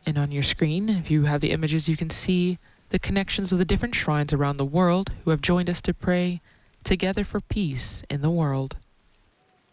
And on your screen, if you have the images, you can see the connections of the different shrines around the world who have joined us to pray together for peace in the world.